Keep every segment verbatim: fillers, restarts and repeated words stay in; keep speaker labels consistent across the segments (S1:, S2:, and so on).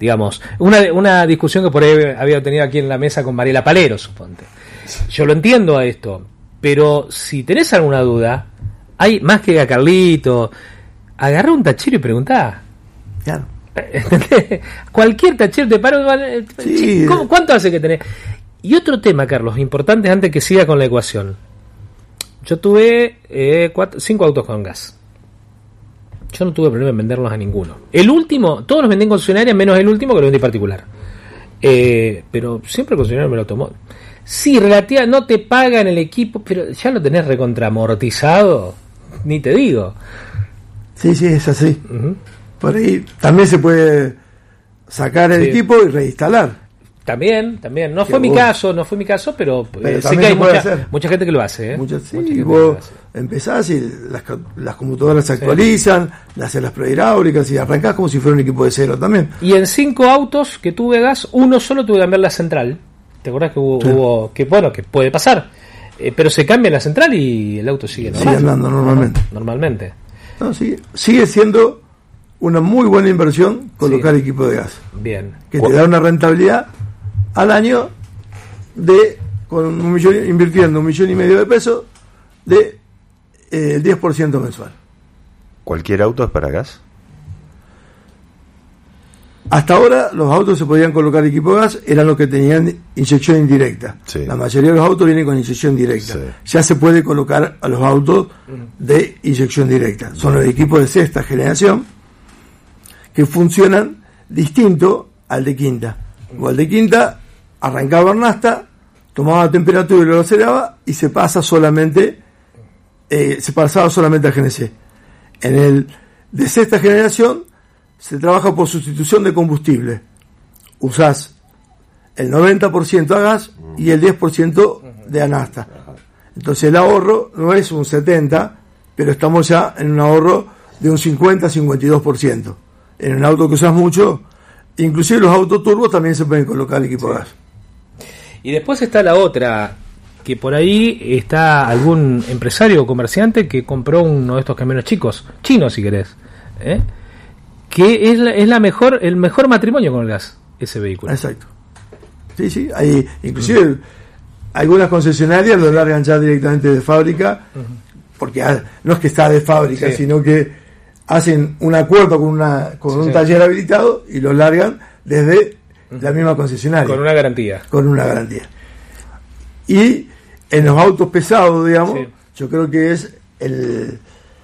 S1: digamos, una, una discusión que por ahí había tenido aquí en la mesa con Mariela Palero, suponte. Yo lo entiendo a esto, pero si tenés alguna duda, hay más que a Carlito, agarrá un tachero y preguntá.
S2: Claro.
S1: ¿Entendés? Cualquier tachero te paro,
S2: Sí.
S1: ¿cómo, ¿cuánto hace que tenés? Y otro tema, Carlos, importante antes que siga con la ecuación. Yo tuve eh, cuatro, cinco autos con gas. Yo no tuve problema en venderlos a ninguno. El último, todos los vendí en concesionaria, menos el último que lo vendí particular. Eh, pero siempre el concesionario me lo tomó. Sí, relativa, no te pagan el equipo, pero ya lo tenés recontramortizado, ni te digo.
S2: Sí, sí, es así.
S1: Uh-huh.
S2: Por ahí también se puede sacar el
S1: Sí.
S2: equipo y reinstalar.
S1: También, también. No
S2: Que
S1: fue mi
S2: vos-
S1: caso, no fue mi caso, pero,
S2: Pero
S1: eh, sé
S2: también
S1: que hay
S2: se puede
S1: mucha,
S2: hacer.
S1: mucha gente que lo hace. ¿eh?
S2: Muchas, sí,
S1: Mucha gente que
S2: vos
S1: lo hace.
S2: empezás y las, las computadoras se actualizan, le haces las prehidráulicas y arrancás como si fuera un equipo de cero también.
S1: Y en cinco autos que tuve gas, uno solo tuve que cambiar la central. ¿Te acuerdas que hubo,
S2: Sí.
S1: hubo que bueno, que puede pasar? Eh, pero se cambia la central y el auto sigue
S2: Sigue
S1: normal.
S2: andando normalmente.
S1: Normalmente.
S2: No, sigue, sigue siendo una muy buena inversión colocar
S1: Sí.
S2: equipo de gas,
S1: Bien.
S2: que te da una rentabilidad al año de, con un millón, invirtiendo un millón y medio de pesos, de eh, el diez por ciento mensual.
S3: ¿Cualquier auto es para gas?
S2: Hasta ahora los autos se podían colocar equipo de gas, eran los que tenían inyección indirecta.
S3: Sí.
S2: La mayoría de los autos vienen con inyección directa.
S3: Sí.
S2: Ya se puede colocar a los autos de inyección directa. Son los equipos de sexta generación que funcionan distinto al de quinta. O al de quinta arrancaba Nasta, tomaba la temperatura y lo aceleraba y se pasa solamente eh, se pasaba solamente al G N C. En el de sexta generación se trabaja por sustitución de combustible. Usás el noventa por ciento a gas y el diez por ciento de anasta. Entonces el ahorro no es un setenta, pero estamos ya en un ahorro de un cincuenta a cincuenta y dos por ciento. En un auto que usas mucho, inclusive los autos turbos también se pueden colocar equipo de gas.
S1: Y después está la otra, que por ahí está algún empresario o comerciante que compró uno de estos camiones chicos, chinos si querés, ¿eh? que es la, es la mejor, el mejor matrimonio con el gas, ese vehículo.
S2: Exacto. Sí, sí, hay, inclusive mm. algunas concesionarias lo largan ya directamente de fábrica, uh-huh. porque ah, no es que está de fábrica, sí. sino que hacen un acuerdo con una con sí, un sí. taller habilitado y lo largan desde uh-huh. la misma concesionaria.
S1: Con una garantía.
S2: Con una garantía. Y en los autos pesados, digamos, sí. yo creo que es el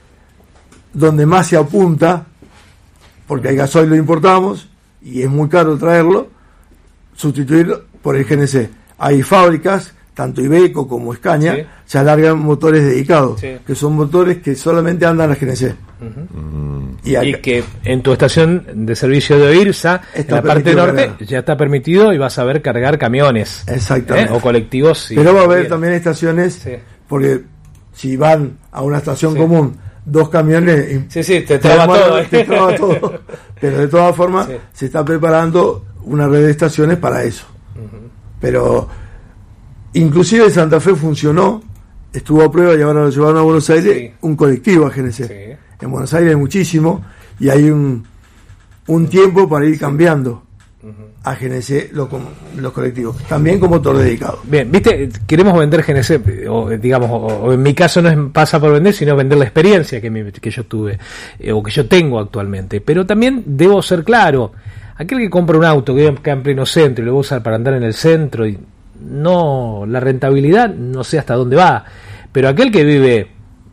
S2: donde más se apunta, porque el gasoil lo importamos y es muy caro traerlo, sustituirlo por el G N C. Hay fábricas, tanto Iveco como Scania, sí. se alargan motores dedicados, sí. que son motores que solamente andan a G N C.
S1: Uh-huh. Y, y que en tu estación de servicio de OIRSA, en la parte norte, cargar. ya está permitido y vas a ver cargar camiones.
S2: Exactamente.
S1: ¿eh? O colectivos. Sí,
S2: pero va a haber
S1: bien.
S2: también estaciones, sí. porque si van a una estación
S1: sí.
S2: común dos camiones,
S1: sí, sí, te traba todo.
S2: Te traba todo. Pero de todas formas, sí. se está preparando una red de estaciones para eso. Uh-huh. Pero inclusive en Santa Fe funcionó, estuvo a prueba y ahora lo llevaron a Buenos Aires, sí. un colectivo a G N C. Sí. En Buenos Aires hay muchísimo y hay un, un tiempo para ir sí. cambiando uh-huh. a G N C los, los colectivos, también con motor dedicado.
S1: Bien, viste, queremos vender G N C, o digamos, o, o en mi caso no es pasa por vender, sino vender la experiencia que, me, que yo tuve, eh, o que yo tengo actualmente. Pero también debo ser claro, aquel que compra un auto que vive en pleno centro y lo va a usar para andar en el centro, y no, la rentabilidad no sé hasta dónde va, pero aquel que vive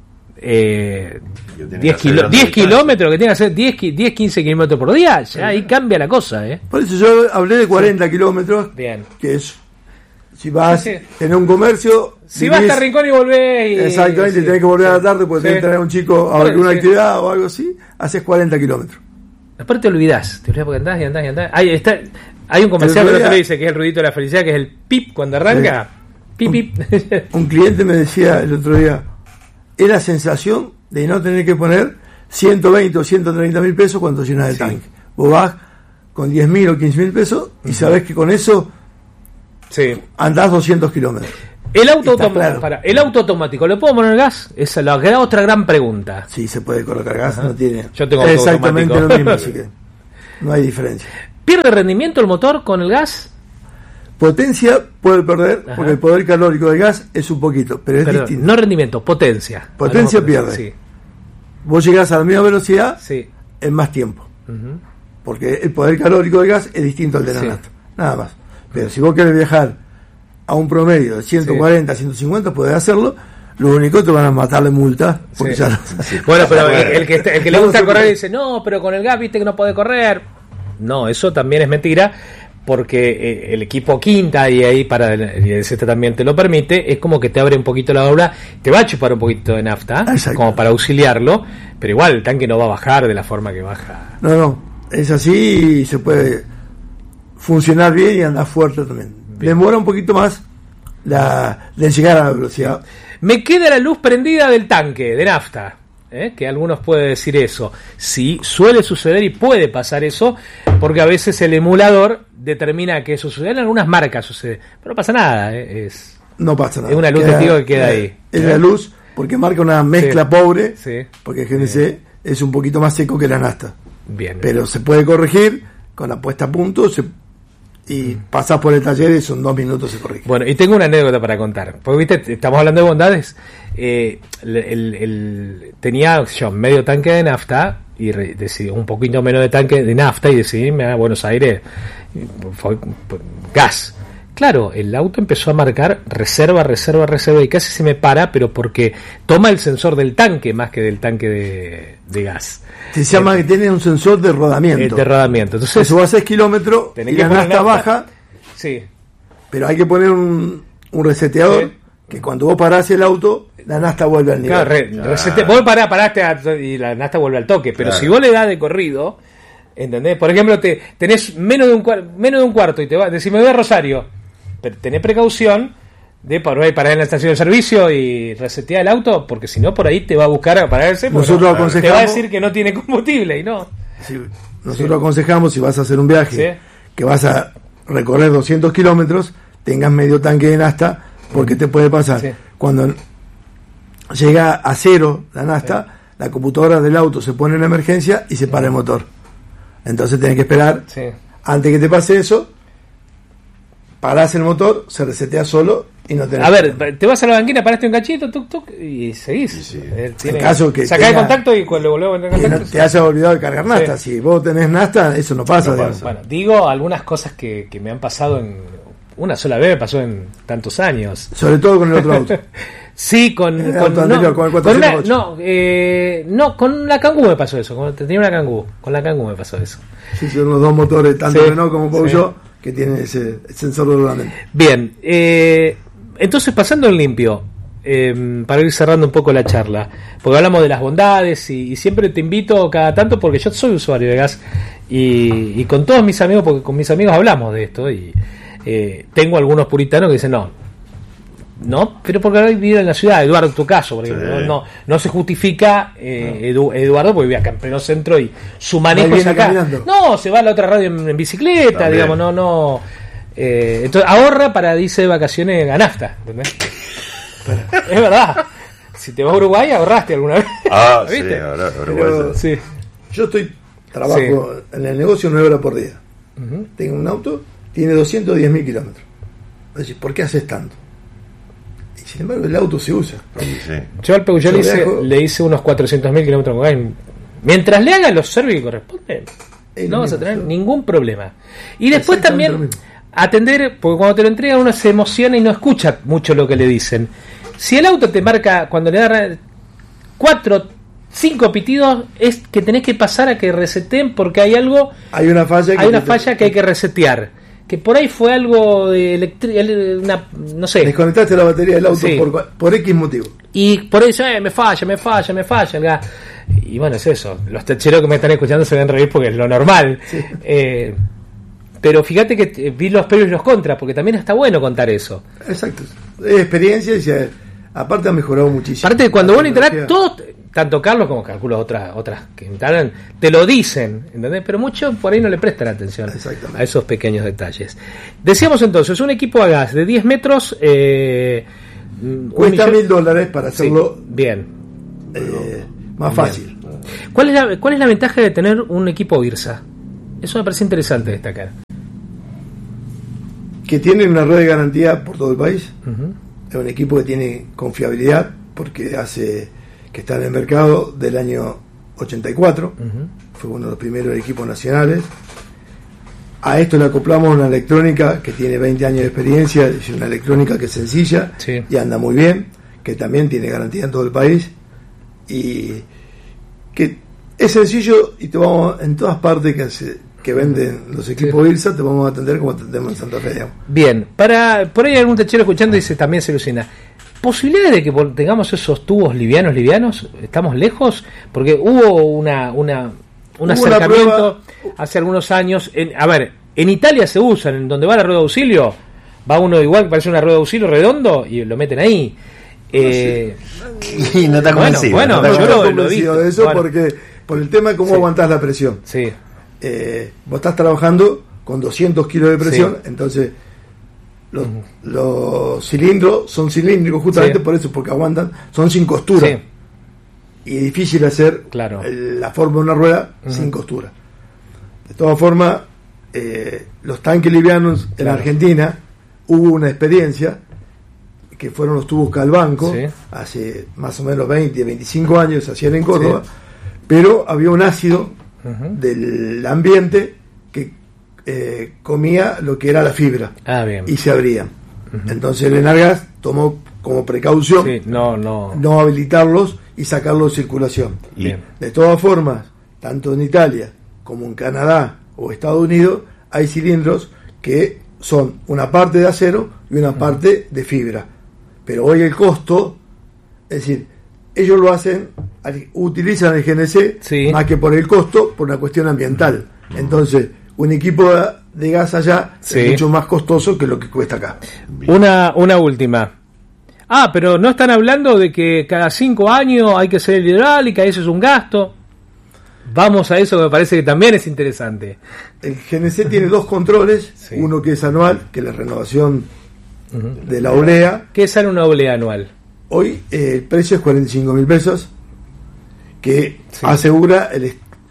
S1: eh, diez, kilo, diez kilómetros, que tiene que hacer diez, diez quince kilómetros por día, ya sí. ahí cambia la cosa, ¿eh?
S2: Por eso yo hablé de cuarenta sí. kilómetros,
S1: bien.
S2: que es, si vas
S1: sí, sí.
S2: en un comercio,
S1: si vas hasta Rincón y volvés y,
S2: exactamente, sí. tenés que volver sí. a la tarde porque sí. tenés que traer a un chico a alguna sí. actividad o algo así, haces cuarenta kilómetros.
S1: Aparte te olvidás, te olvidás porque andás y andás y andás. Ahí está, hay un comercial que te dice que es el ruidito de la felicidad, que es el pip cuando arranca. Sí. Pip, pip.
S2: Un, un cliente me decía el otro día, es la sensación de no tener que poner ciento veinte o ciento treinta mil pesos cuando llenas el sí. tanque. Vos vas con diez mil o quince mil pesos y uh-huh. sabés que con eso
S1: sí.
S2: andás doscientos kilómetros.
S1: El auto, automático, claro. para, el auto automático, ¿le puedo poner gas? Esa es la, la otra gran pregunta.
S2: Sí, se puede colocar gas, uh-huh. no tiene.
S1: Yo tengo
S2: exactamente lo mismo, así que no hay diferencia.
S1: ¿Pierde rendimiento el motor con el gas?
S2: Potencia puede perder,
S1: Ajá.
S2: porque el poder calórico del gas es un poquito, pero es
S1: Perdón,
S2: distinto.
S1: no rendimiento, potencia.
S2: Potencia
S1: Hablamos de-
S2: pierde.
S1: Sí,
S2: Vos llegás a la misma velocidad
S1: sí.
S2: en más tiempo,
S1: Ujú.
S2: porque el poder calórico del gas es distinto al de la
S1: Sí.
S2: nafta, nada más. Pero si vos querés viajar a un promedio de ciento cuarenta, ciento cincuenta, podés hacerlo. Lo único te van a matarle multa, porque
S1: Sí.
S2: ya no-
S1: Bueno, pero el, el que, el que le gusta correr dice, no, pero con el gas viste que no puede correr. No, eso también es mentira, porque eh, el equipo quinta, y ahí para y el Z también te lo permite, es como que te abre un poquito la válvula, te va a chupar un poquito de nafta,
S2: Exacto.
S1: como para auxiliarlo, pero igual el tanque no va a bajar de la forma que baja.
S2: No, no, es así y se puede funcionar bien y andar fuerte también. Demora un poquito más la de llegar a la velocidad.
S1: Me queda la luz prendida del tanque de nafta, ¿eh? Que algunos pueden decir eso. Sí, suele suceder y puede pasar eso, porque a veces el emulador determina que eso sucede. En algunas marcas sucede, pero no pasa nada. ¿eh? Es,
S2: No pasa nada.
S1: Es una luz testigo que queda ahí.
S2: Es la luz porque marca una mezcla
S1: Sí.
S2: pobre,
S1: Sí.
S2: porque el G N C es un poquito más seco que la nafta.
S1: bien.
S2: Pero se puede corregir con la puesta a punto se, y pasás por el taller y son dos minutos se corrige.
S1: Bueno, y tengo una anécdota para contar. Porque, viste, estamos hablando de bondades. Eh, el, el- el- tenía, qué sé yo, medio tanque de nafta y re- decidí un poquito menos de tanque de nafta y decidí irme a Buenos Aires. Y fue, fue gas. Claro, el auto empezó a marcar reserva, reserva, reserva y casi se me para, pero porque toma el sensor del tanque más que del tanque de, de gas.
S2: Se llama que tiene un sensor de
S1: Eh,
S2: rodamiento.
S1: de rodamiento. Entonces,
S2: Entonces vos a seis kilómetros
S1: tenés
S2: y
S1: que
S2: la
S1: poner
S2: nafta
S1: nafta.
S2: baja,
S1: sí.
S2: pero hay que poner un, un reseteador
S1: Sí.
S2: que cuando vos parás el auto, la nafta vuelve al nivel.
S1: Claro, re- resete- vos pará, paraste a- y la nafta vuelve al toque, pero
S3: Claro.
S1: si vos le das de corrido, ¿entendés? Por ejemplo, te tenés menos de un cuar- menos de un cuarto y te vas, decís, me voy a Rosario, pero tenés precaución de parar parar en la estación de servicio y resetear el auto, porque si no por ahí te va a buscar a pararse, porque
S2: Nosotros
S1: no, te va a
S2: aconsejamos-
S1: decir que no tiene combustible y no.
S2: Sí, nosotros aconsejamos, si vas a hacer un viaje
S1: Sí.
S2: que vas a recorrer doscientos kilómetros, tengas medio tanque de nafta, porque te puede pasar.
S1: Sí.
S2: Cuando llega a cero la nafta, la computadora del auto se pone en emergencia y se para el motor. Entonces tenés que esperar,
S1: Sí.
S2: antes que te pase eso, parás el motor, se resetea solo y no tenés
S1: A ver, te vas a la banquina, paraste un cachito, tuc, tuc, y seguís.
S3: Sí, sí.
S1: Eh, tiene-
S2: En caso que
S1: sacás el
S2: tenga-
S1: contacto y cuando volvemos a entrar en
S2: que no
S1: contacto.
S2: te hayas olvidado de cargar nafta.
S1: Sí.
S2: Si vos tenés nafta, eso no pasa.
S3: No
S2: digamos.
S3: pasa.
S1: Bueno, digo algunas cosas que, que me han pasado en una sola vez, me pasó en tantos años.
S2: Sobre todo con el otro auto.
S1: Sí, con,
S2: El
S1: con,
S2: auto anterior, con el
S1: una,
S2: cuatrocientos ocho.
S1: no, eh, no, con la Kangoo me pasó eso, con, tenía una Kangoo, con la Kangoo me pasó eso.
S2: Sí, son los dos motores, tanto
S1: Sí.
S2: Renault como Peugeot,
S1: Sí.
S2: que tienen ese sensor de rodamiento.
S1: Bien, eh, entonces pasando en limpio, eh, para ir cerrando un poco la charla, porque hablamos de las bondades y, y siempre te invito cada tanto, porque yo soy usuario de gas y, y con todos mis amigos, porque con mis amigos hablamos de esto y eh, tengo algunos puritanos que dicen no. No, pero porque ahora vivir en la ciudad, Eduardo, en tu caso, porque
S3: Sí.
S1: no, no, no se justifica eh, Edu- Eduardo porque vive acá en pleno centro y su manejo
S2: viene
S1: es acá.
S2: caminando.
S1: No, se va a la otra radio en, en bicicleta,
S3: También.
S1: digamos, no, no. Eh, entonces ahorra para irse de vacaciones a nafta, ¿entendés? Es verdad. Si te vas a Uruguay, ahorraste alguna vez.
S3: Ah, sí,
S1: ¿Viste?
S3: ahora,
S2: Pero-
S1: Sí.
S2: Yo estoy, trabajo en el negocio nueve horas por día.
S1: Ujú.
S2: Tengo un auto, tiene doscientos diez mil kilómetros. Decís, ¿por qué haces tanto? Y sin embargo, el auto se usa.
S3: Sí, sí.
S1: Yo al Peugeot
S2: Yo
S1: le hice,
S2: viajo-
S1: le hice unos cuatrocientos mil kilómetros con gas. Mientras le hagan los servicios que corresponden,
S2: Es
S1: no
S2: lo
S1: vas a
S2: mismo,
S1: tener
S2: sí.
S1: ningún problema. Y después
S2: Exactamente lo
S1: también
S2: mismo.
S1: atender, porque cuando te lo entregan uno se emociona y no escucha mucho lo que le dicen. Si el auto te marca, cuando le da cuatro, cinco pitidos, es que tenés que pasar a que reseten porque hay algo,
S2: Hay una falla que
S1: hay una
S2: te-
S1: falla que hay que resetear. Que por ahí fue algo de electricidad, no sé.
S2: Desconectaste la batería del auto
S1: Sí.
S2: por, por X motivo.
S1: Y por eso, eh, me falla, me falla, me falla el gas. Y bueno, es eso. Los tacheros que me están escuchando se ven reír porque es lo normal. Eh, pero fíjate que eh, vi los pros y los contras, porque también está bueno contar eso.
S2: Exacto. Es experiencia y se, aparte ha mejorado muchísimo.
S1: Aparte, cuando
S2: La
S1: vos le instalás,
S2: tecnología.
S1: todos, tanto Carlos como calculo otras otras que instalan, te lo dicen, ¿entendés? Pero muchos por ahí no le prestan atención
S2: Exactamente.
S1: a esos pequeños detalles. Decíamos entonces, un equipo a gas de diez metros, eh, un
S2: Cuesta
S1: millón-
S2: mil dólares para
S1: Sí,
S2: hacerlo
S1: bien.
S2: eh, más fácil.
S1: ¿Cuál es, la, ¿Cuál es la ventaja de tener un equipo IRSA? Eso me parece interesante destacar.
S2: Que tienen una red de garantía por todo el país.
S1: Uh-huh.
S2: Es un equipo que tiene confiabilidad porque hace que está en el mercado del año ochenta y cuatro. Uh-huh. Fue uno de los primeros equipos nacionales. A esto le acoplamos una electrónica que tiene veinte años de experiencia, es una electrónica que es sencilla, sí, y anda muy bien, que también tiene garantía en todo el país y que es sencillo y te vamos en todas partes que, se, que venden los equipos, sí, IRSA, te vamos a atender como atendemos en Santa Fe, digamos.
S1: Bien, para por ahí algún techero escuchando dice, también se ilusiona, ¿posibilidades de que tengamos esos tubos livianos, livianos? ¿Estamos lejos? Porque hubo una... una un acercamiento hace algunos años. En, a ver, en Italia se usan, en donde va la rueda de auxilio, va uno igual que parece una rueda de auxilio redondo y lo meten ahí. Eh,
S3: y no está convencido.
S2: Bueno,
S3: no
S2: bueno,
S3: está
S2: yo lo, lo he visto de eso, bueno, porque por el tema de cómo, sí, aguantás la presión.
S1: Sí.
S2: Eh, vos estás trabajando con doscientos kilos de presión, sí, entonces los, uh-huh, los cilindros son cilíndricos justamente, sí, por eso, porque aguantan, son sin costura. Sí. Y es difícil hacer, claro, el, la forma de una rueda, uh-huh, sin costura. De todas formas, eh, los tanques livianos, claro, en Argentina hubo una experiencia que fueron los tubos Calbanco, sí, hace más o menos veinte, veinticinco años, se hacían en Córdoba, sí, pero había un ácido, uh-huh, del ambiente que eh, comía lo que era la fibra,
S1: ah, bien,
S2: y se abrían. Uh-huh. Entonces el Enargas tomó como precaución,
S1: sí, no, no.
S2: no habilitarlos y sacarlos de circulación. Bien. De todas formas, tanto en Italia como en Canadá o Estados Unidos hay cilindros que son una parte de acero y una, uh-huh, parte de fibra. Pero hoy el costo, es decir, ellos lo hacen, utilizan el G N C, sí, más que por el costo, por una cuestión ambiental. Entonces, un equipo de gas allá, sí, es mucho más costoso que lo que cuesta acá.
S1: Una, una última. Ah, pero no están hablando de que cada cinco años hay que hacer el hidráulica, eso es un gasto. Vamos a eso que me parece que también es interesante.
S2: El G N C tiene dos controles, sí, uno que es anual, que es la renovación, uh-huh, de la oblea.
S1: ¿Qué sale una oblea anual?
S2: Hoy eh, el precio es cuarenta y cinco mil pesos, que, sí, asegura el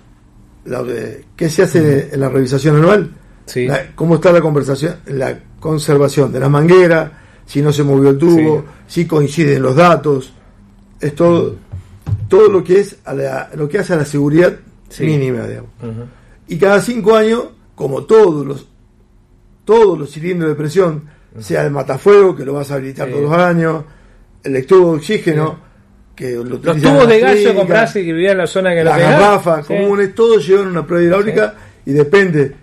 S2: la, ¿qué se hace, uh-huh, en la revisación anual? Sí. La, ¿Cómo está la conversación, la conservación de la manguera? Si no se movió el tubo, sí, si coinciden los datos, es todo, todo lo que es a la, lo que hace a la seguridad, sí, mínima, digamos. Uh-huh. Y cada cinco años, como todos los todos los cilindros de presión, uh-huh, sea el matafuego, que lo vas a habilitar, sí, todos los años, el tubo de oxígeno, sí, que lo
S1: los tubos de gas que compraste y que vivían en la zona que
S2: las garrafas, sí, comunes, todos llevan una prueba hidráulica, sí, y depende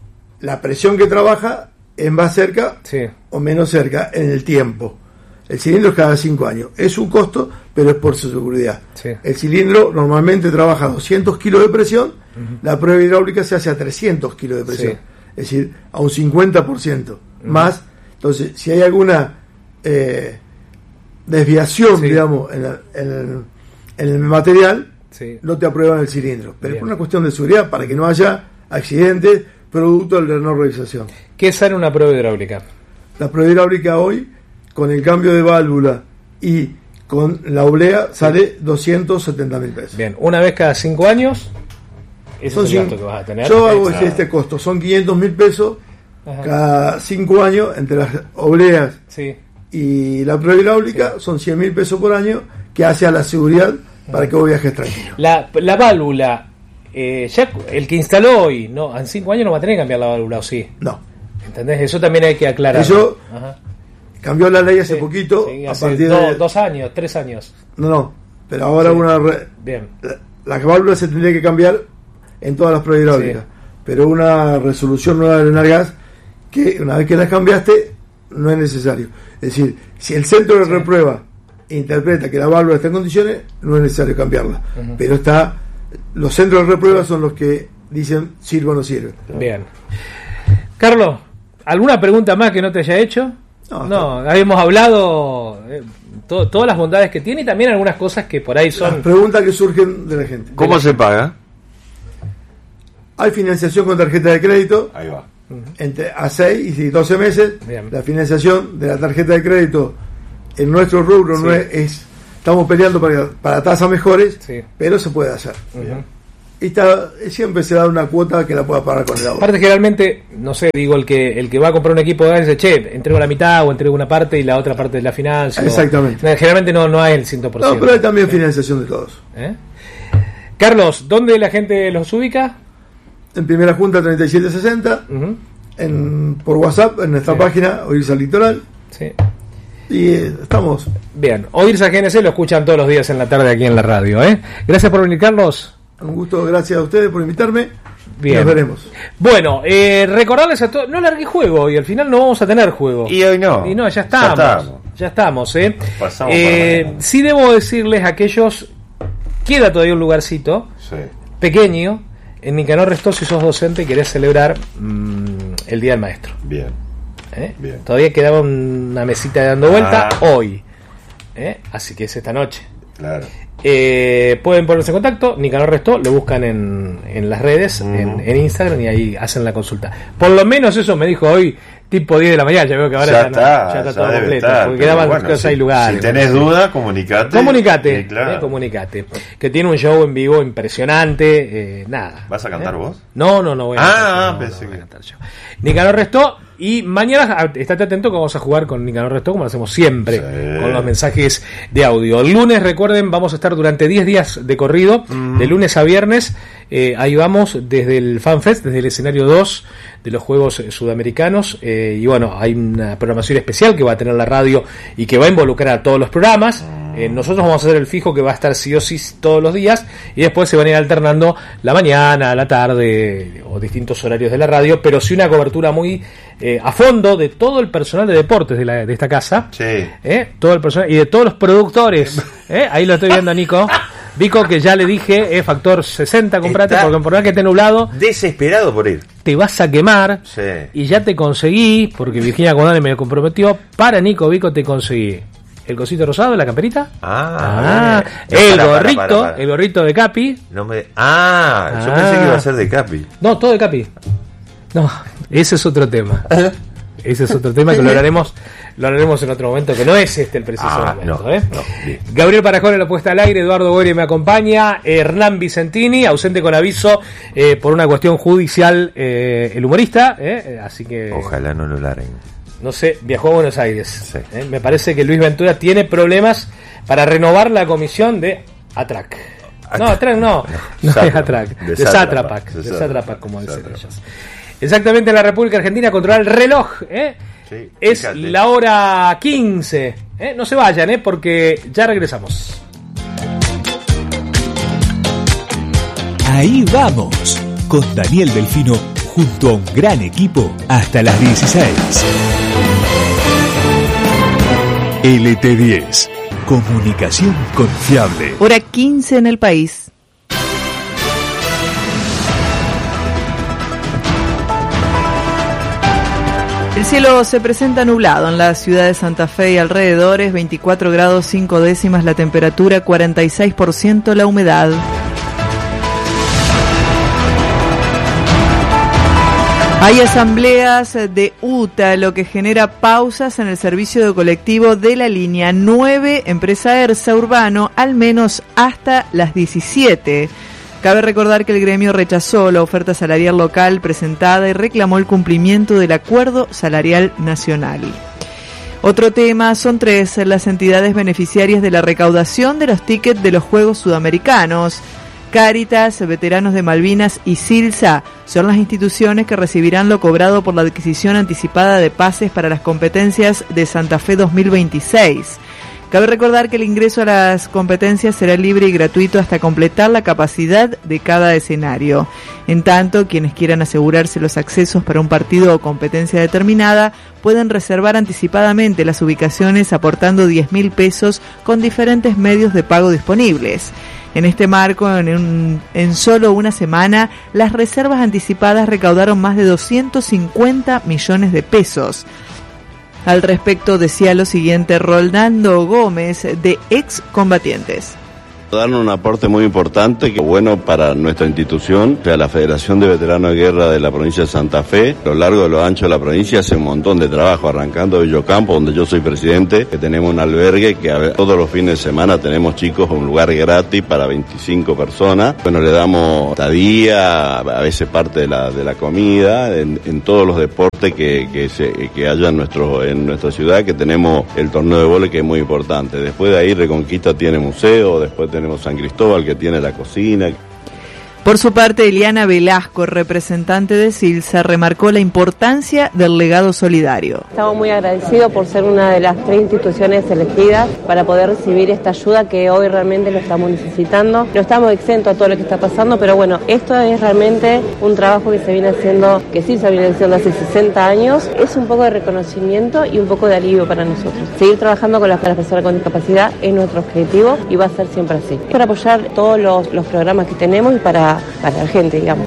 S2: la presión que trabaja, es más cerca, sí, o menos cerca en el tiempo. El cilindro es cada cinco años. Es un costo, pero es por su seguridad. Sí. El cilindro normalmente trabaja a doscientos kilos de presión, uh-huh, la prueba hidráulica se hace a trescientos kilos de presión. Sí. Es decir, a un cincuenta por ciento, uh-huh, más. Entonces, si hay alguna eh, desviación, sí, digamos, en, la, en, el, en el material, sí, no te aprueban el cilindro. Pero bien, es por una cuestión de seguridad, para que no haya accidentes producto de la no revisación.
S1: ¿Qué sale una prueba hidráulica?
S2: La prueba hidráulica hoy, con el cambio de válvula y con la oblea, sí, sale doscientos setenta mil pesos.
S1: Bien, una vez cada cinco años, ese
S2: son
S1: es el gasto que vas a tener.
S2: Yo hago este, este costo, son quinientos mil pesos, ajá, cada cinco años, entre las obleas, sí, y la prueba hidráulica, sí, son cien mil pesos por año, que hace a la seguridad para que vos viajes tranquilo.
S1: La, la válvula, eh, ya el que instaló hoy, no, en cinco años no va a tener que cambiar la válvula, ¿o sí?
S2: No.
S1: ¿Entendés? Eso también hay que aclarar.
S2: Eso, ajá, cambió la ley hace, sí, poquito,
S1: sí,
S2: a
S1: hace
S2: partir
S1: do,
S2: de
S1: dos años, tres años.
S2: No, no, pero ahora, sí, una re, bien, la, las válvulas se tendría que cambiar en todas las pruebas hidráulicas, sí, pero una resolución nueva del Enargas, que una vez que las cambiaste no es necesario. Es decir, si el centro de, sí, reprueba interpreta que la válvula está en condiciones, no es necesario cambiarla. Uh-huh. Pero está, los centros de reprueba, sí, son los que dicen sirve o no sirve.
S1: Bien. Carlos, ¿alguna pregunta más que no te haya hecho? No, no, habíamos hablado eh, to, todas las bondades que tiene y también algunas cosas que por ahí son...
S2: Las preguntas que surgen de la gente.
S3: ¿Cómo se paga?
S2: Hay financiación con tarjeta de crédito.
S3: Ahí va.
S2: Entre a seis y doce meses. Bien. La financiación de la tarjeta de crédito en nuestro rubro, sí, no es, es estamos peleando para, para tasas mejores, sí, pero se puede hacer. Uh-huh. Y está, siempre se da una cuota que la pueda pagar con el ahorro.
S1: Aparte, generalmente, no sé, digo, el que el que va a comprar un equipo de dice, che, entrego la mitad o entrego una parte y la otra parte de la financia.
S2: Exactamente.
S1: O, generalmente no, no hay el ciento por ciento.
S2: No, pero hay también financiación de todos.
S1: ¿Eh? Carlos, ¿dónde la gente los ubica?
S2: En Primera Junta treinta y siete sesenta, uh-huh. en, por WhatsApp, en nuestra sí. página, Oírse al Litoral.
S1: Sí.
S2: Y eh, estamos.
S1: Bien, Oírse a G N C lo escuchan todos los días en la tarde aquí en la radio. ¿eh? Gracias por venir, Carlos.
S2: Un gusto, gracias a ustedes por invitarme.
S1: Bien.
S2: Nos veremos.
S1: Bueno, eh, recordarles a todos, no largué juego y al final no vamos a tener juego.
S3: Y hoy no.
S1: Y no, ya estamos. Ya estamos, ya estamos ¿eh?
S3: Pasamos
S1: eh sí debo decirles a aquellos, queda todavía un lugarcito
S3: sí.
S1: pequeño en Nicanor Restó si sos docente y querés celebrar mmm, el Día del Maestro.
S3: Bien.
S1: ¿Eh?
S3: Bien.
S1: Todavía quedaba una mesita dando vuelta
S3: ah.
S1: hoy. ¿Eh? Así que es esta noche.
S3: Claro.
S1: Eh, pueden ponerse en contacto, Nicanor Restó, lo buscan en, en las redes, uh-huh. en, en Instagram y ahí hacen la consulta. Por lo menos eso me dijo hoy, tipo diez de la mañana. Ya veo que ahora
S3: ya,
S1: ya,
S3: está,
S1: no, ya está
S3: ya
S1: todo completo.
S3: Estar,
S1: porque quedaban
S3: bueno,
S1: cosas
S3: si,
S1: y lugares.
S3: Si tenés duda, comunicate.
S1: Comunicate,
S3: sí, claro.
S1: eh, comunicate. Que tiene un show en vivo impresionante. Eh, nada.
S3: ¿Vas a cantar
S1: ¿eh?
S3: vos?
S1: No, no, no voy a
S3: ah,
S1: cantar. No,
S3: pensé
S1: no voy
S3: que.
S1: a cantar yo. Nicanor Restó. Y mañana, estate atento que vamos a jugar con Nicanor Restó, como lo hacemos siempre,
S3: sí.
S1: con los mensajes de audio. El lunes, recuerden, vamos a estar durante diez días de corrido, mm. de lunes a viernes. Eh, ahí vamos desde el FanFest, desde el escenario dos de los Juegos Sudamericanos. Eh, y bueno, hay una programación especial que va a tener la radio y que va a involucrar a todos los programas. Eh, nosotros vamos a hacer el fijo que va a estar sí o sí todos los días y después se van a ir alternando la mañana, la tarde o distintos horarios de la radio, pero sí una cobertura muy eh, a fondo de todo el personal de deportes de, la, de esta casa,
S3: sí.
S1: eh, todo el personal y de todos los productores. Eh, ahí lo estoy viendo a Nico. Vico, que ya le dije, eh, factor sesenta, comprate,
S3: Está
S1: porque por más que esté nublado,
S3: desesperado por ir.
S1: Te vas a quemar,
S3: sí.
S1: y ya te conseguí, porque Virginia Condale me comprometió, para Nico Vico te conseguí el cosito rosado, la camperita.
S3: Ah,
S1: ah el
S3: para,
S1: gorrito,
S3: para, para, para.
S1: el gorrito de Capi.
S3: No me... ah, ah, yo pensé que iba a ser de Capi.
S1: No, todo de Capi. No, ese es otro tema. Ese es otro tema que lo hablaremos, lo hablaremos en otro momento, que no es este el preciso
S3: ah,
S1: momento.
S3: No,
S1: ¿eh?
S3: no,
S1: Gabriel Parajón en la puesta al aire, Eduardo Goyri me acompaña, Hernán Vicentini, ausente con aviso eh, por una cuestión judicial, eh, el humorista, eh, así que...
S3: Ojalá no lo larguen.
S1: No sé, viajó a Buenos Aires.
S3: Sí.
S1: ¿eh? Me parece que Luis Ventura tiene problemas para renovar la comisión de ATRAC. No, ATRAC no, no, no es ATRAC, de Satrapac, de Satrapac, como dicen ellos. Exactamente, en la República Argentina controla el reloj, ¿eh?
S3: Sí,
S1: es
S3: fíjate.
S1: La hora quince, ¿eh? No se vayan, ¿eh? Porque ya regresamos.
S4: Ahí vamos, con Daniel Delfino junto a un gran equipo hasta las dieciséis. L T diez, comunicación confiable.
S5: Hora quince en el país. El cielo se presenta nublado en la ciudad de Santa Fe y alrededores, veinticuatro grados cinco décimas la temperatura, cuarenta y seis por ciento la humedad. Hay asambleas de U T A, lo que genera pausas en el servicio de colectivo de la línea nueve, empresa ERSA Urbano, al menos hasta las diecisiete. Cabe recordar que el gremio rechazó la oferta salarial local presentada y reclamó el cumplimiento del acuerdo salarial nacional. Otro tema son tres las entidades beneficiarias de la recaudación de los tickets de los Juegos Sudamericanos. Cáritas, Veteranos de Malvinas y SILSA son las instituciones que recibirán lo cobrado por la adquisición anticipada de pases para las competencias de Santa Fe dos mil veintiséis. Cabe recordar que el ingreso a las competencias será libre y gratuito hasta completar la capacidad de cada escenario. En tanto, quienes quieran asegurarse los accesos para un partido o competencia determinada pueden reservar anticipadamente las ubicaciones aportando diez mil pesos con diferentes medios de pago disponibles. En este marco, en, un, en solo una semana, las reservas anticipadas recaudaron más de doscientos cincuenta millones de pesos. Al respecto decía lo siguiente Rolando Gómez de Excombatientes.
S6: Darnos un aporte muy importante, que es bueno para nuestra institución, o sea, la Federación de Veteranos de Guerra de la provincia de Santa Fe. A lo largo de lo ancho de la provincia hace un montón de trabajo, arrancando de Villocampo, donde yo soy presidente, que tenemos un albergue que a ver, todos los fines de semana tenemos chicos, un lugar gratis para veinticinco personas. Bueno, le damos estadía, a veces parte de la, de la comida, en, en todos los deportes que, que, se, que haya en, nuestro, en nuestra ciudad, que tenemos el torneo de vóley, que es muy importante. Después de ahí Reconquista tiene museo, después tenemos Tenemos San Cristóbal, que tiene la cocina.
S5: Por su parte, Eliana Velasco, representante de SILSA, remarcó la importancia del legado solidario.
S7: Estamos muy agradecidos por ser una de las tres instituciones elegidas para poder recibir esta ayuda que hoy realmente lo estamos necesitando. No estamos exentos a todo lo que está pasando, pero bueno, esto es realmente un trabajo que se viene haciendo, que SILSA viene haciendo hace sesenta años. Es un poco de reconocimiento y un poco de alivio para nosotros. Seguir trabajando con las personas con discapacidad es nuestro objetivo y va a ser siempre así. Para apoyar todos los, los programas que tenemos y para para la gente, digamos.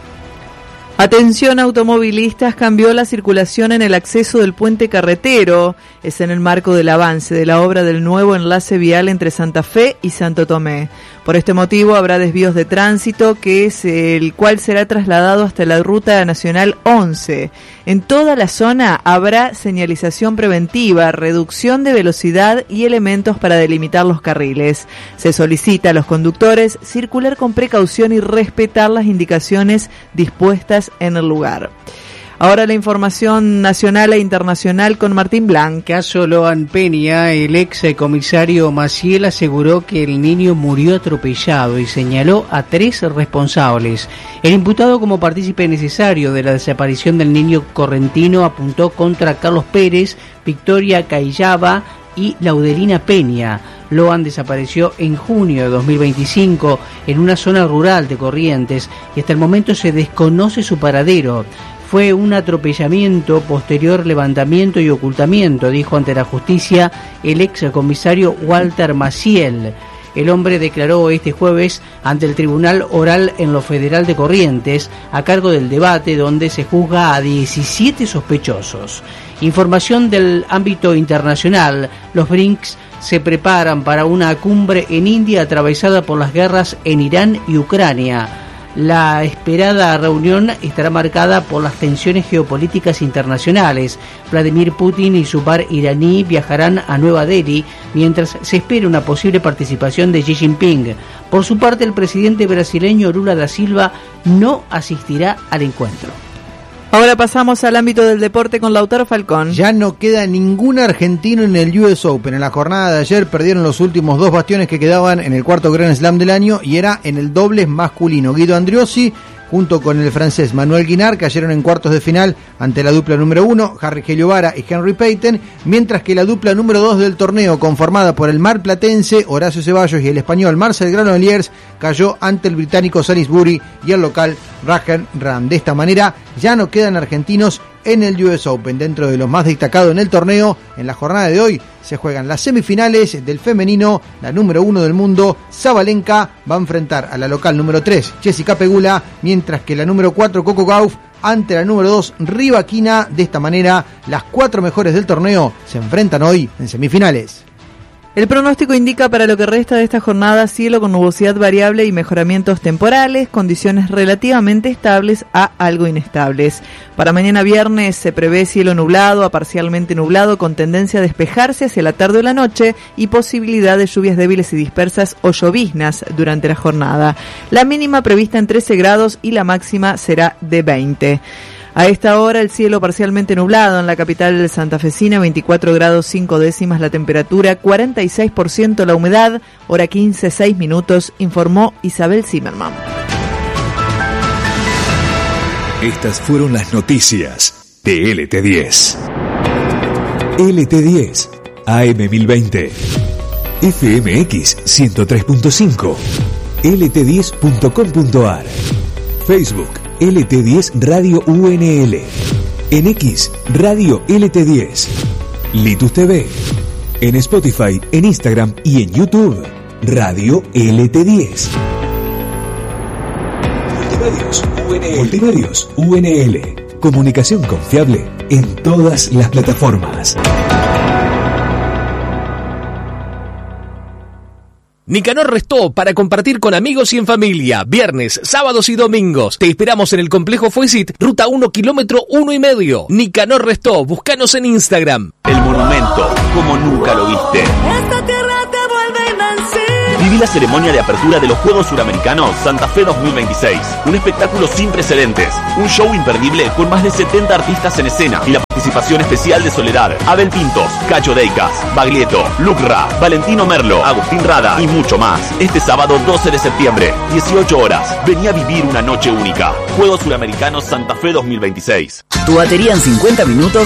S5: Atención automovilistas, cambió la circulación en el acceso del puente carretero. Es en el marco del avance de la obra del nuevo enlace vial entre Santa Fe y Santo Tomé. Por este motivo habrá desvíos de tránsito, que es el cual será trasladado hasta la ruta nacional once. En toda la zona habrá señalización preventiva, reducción de velocidad y elementos para delimitar los carriles. Se solicita a los conductores circular con precaución y respetar las indicaciones dispuestas en el lugar. Ahora la información nacional e internacional con Martín Blanc.
S8: Caso Loan Peña, el ex comisario Maciel aseguró que el niño murió atropellado y señaló a tres responsables. El imputado, como partícipe necesario de la desaparición del niño correntino, apuntó contra Carlos Pérez, Victoria Cayaba y Laudelina Peña. Loan desapareció en junio de dos mil veinticinco en una zona rural de Corrientes y hasta el momento se desconoce su paradero. Fue un atropellamiento, posterior levantamiento y ocultamiento, dijo ante la justicia el ex comisario Walter Maciel. El hombre declaró este jueves ante el Tribunal Oral en lo Federal de Corrientes, a cargo del debate donde se juzga a diecisiete sospechosos. Información del ámbito internacional. Los BRICS se preparan para una cumbre en India atravesada por las guerras en Irán y Ucrania. La esperada reunión estará marcada por las tensiones geopolíticas internacionales. Vladimir Putin y su par iraní viajarán a Nueva Delhi, mientras se espera una posible participación de Xi Jinping. Por su parte, el presidente brasileño Lula da Silva no asistirá al encuentro.
S5: Ahora pasamos al ámbito del deporte con Lautaro Falcón.
S9: Ya no queda ningún argentino en el U S Open. En la jornada de ayer perdieron los últimos dos bastiones que quedaban en el cuarto Grand Slam del año, y era en el dobles masculino. Guido Andriossi junto con el francés Manuel Guinard cayeron en cuartos de final ante la dupla número uno, Harry Geliovara y Henry Payton, mientras que la dupla número dos del torneo, conformada por el marplatense Horacio Ceballos y el español Marcel Granollers, cayó ante el británico Salisbury y el local Rajen Ram. De esta manera ya no quedan argentinos en el U S Open. Dentro de los más destacados en el torneo, en la jornada de hoy se juegan las semifinales del femenino. La número uno del mundo, Sabalenka, va a enfrentar a la local número tres, Jessica Pegula, mientras que la número cuatro, Coco Gauff, ante la número dos, Rybakina. De esta manera, las cuatro mejores del torneo se enfrentan hoy en semifinales.
S5: El pronóstico indica para lo que resta de esta jornada cielo con nubosidad variable y mejoramientos temporales, condiciones relativamente estables a algo inestables. Para mañana viernes se prevé cielo nublado a parcialmente nublado con tendencia a despejarse hacia la tarde o la noche y posibilidad de lluvias débiles y dispersas o lloviznas durante la jornada. La mínima prevista en trece grados y la máxima será de veinte. A esta hora el cielo parcialmente nublado en la capital santafesina, veinticuatro grados cinco décimas la temperatura, cuarenta y seis por ciento la humedad, hora quince, seis minutos, informó Isabel Zimmerman.
S4: Estas fueron las noticias de L T diez. L T diez, A M mil veinte, F M X ciento tres punto cinco, L T diez punto com punto a r, Facebook L T diez Radio U N L, en X Radio L T diez, Litus T V, en Spotify, en Instagram y en YouTube Radio L T diez. Multimedios U N L. Multimedios U N L. Comunicación confiable en todas las plataformas.
S10: Nicanor Restó, para compartir con amigos y en familia, viernes, sábados y domingos. Te esperamos en el complejo Foisit, ruta uno, kilómetro uno y medio. Nicanor Restó, búscanos en Instagram.
S11: El monumento, como nunca lo viste.
S12: Esta tierra te vuelve invencible.
S11: Viví la ceremonia de apertura de los Juegos Suramericanos Santa Fe dos mil veintiséis. Un espectáculo sin precedentes. Un show imperdible con más de setenta artistas en escena. Y la participación especial de Soledad, Abel Pintos, Cacho Deicas, Baglietto, Lucra, Valentino Merlo, Agustín Rada y mucho más. Este sábado doce de septiembre, dieciocho horas. Vení a vivir una noche única. Juegos Suramericanos Santa Fe dos mil veintiséis.
S13: Tu batería en cincuenta minutos